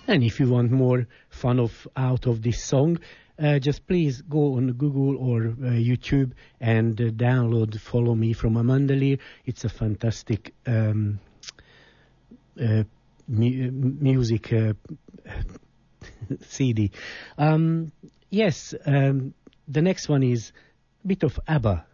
And if you want more fun out of this song, just please go on Google or YouTube and download Follow Me from Amanda Lear. It's a fantastic music CD. The next one is a bit of ABBA.